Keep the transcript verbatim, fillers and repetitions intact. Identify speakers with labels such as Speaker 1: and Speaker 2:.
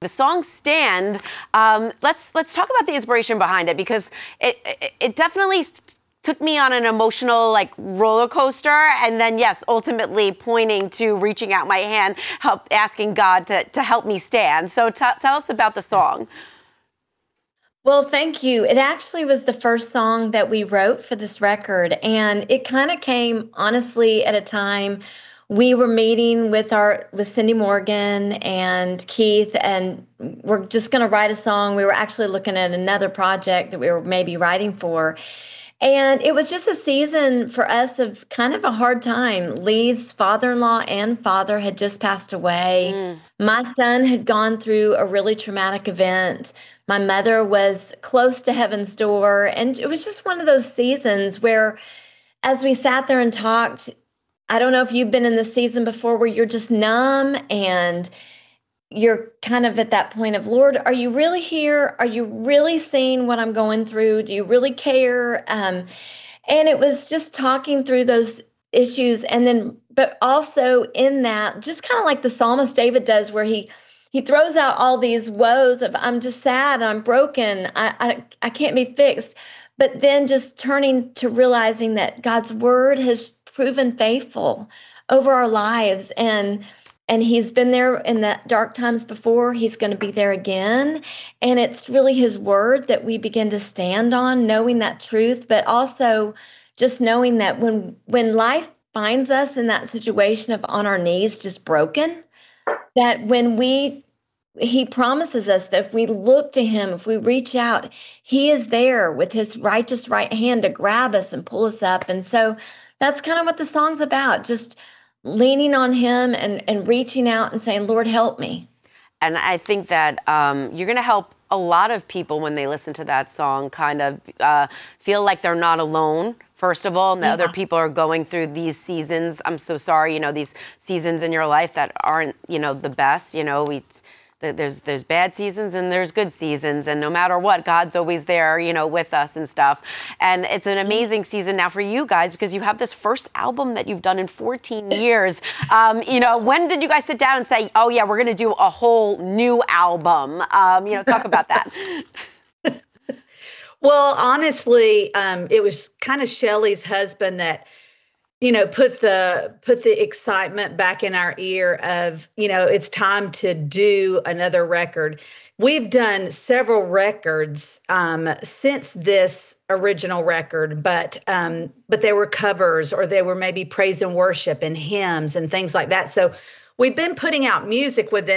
Speaker 1: The song "Stand." Um, let's let's talk about the inspiration behind it, because it it, it definitely took me on an emotional like roller coaster, and then yes, ultimately pointing to reaching out my hand, help asking God to to help me stand. So t- tell us about the song.
Speaker 2: Well, thank you. It actually was the first song that we wrote for this record, and it kind of came honestly at a time we were meeting with our with Cindy Morgan and Keith, and we're just going to write a song. We were actually looking at another project that we were maybe writing for. And it was just a season for us of kind of a hard time. Lee's father-in-law and father had just passed away.
Speaker 1: Mm.
Speaker 2: My son had gone through a really traumatic event. My mother was close to heaven's door. And it was just one of those seasons where, as we sat there and talked, I don't know if you've been in this season before where you're just numb and you're kind of at that point of, Lord, are you really here? Are you really seeing what I'm going through? Do you really care? Um, and it was just talking through those issues. And then, but also in that, just kind of like the psalmist David does, where he, he throws out all these woes of, I'm just sad, I'm broken, I, I, I can't be fixed. But then just turning to realizing that God's word has proven faithful over our lives. And and he's been there in the dark times before. He's going to be there again. And it's really his word that we begin to stand on, knowing that truth, but also just knowing that when when life finds us in that situation of on our knees, just broken, that when we he promises us that if we look to him, if we reach out, he is there with his righteous right hand to grab us and pull us up. And so that's kind of what the song's about, just leaning on him and, and reaching out and saying, Lord, help me.
Speaker 1: And I think that um, you're going to help a lot of people when they listen to that song kind of uh, feel like they're not alone, first of all, and that
Speaker 2: Yeah.
Speaker 1: other people are going through these seasons. I'm so sorry, you know, these seasons in your life that aren't, you know, the best. You know, we there's there's bad seasons and there's good seasons, and no matter what, God's always there, you know, with us and stuff. And it's an amazing season now for you guys, because you have this first album that you've done in fourteen years. Um, you know, when did you guys sit down and say, oh yeah, we're going to do a whole new album? Um, you know, talk about that.
Speaker 3: Well, honestly, um, it was kind of Shelley's husband that, you know, put the put the excitement back in our ear of, you know, it's time to do another record. We've done several records um, since this original record, but um, but they were covers, or they were maybe praise and worship and hymns and things like that. So we've been putting out music within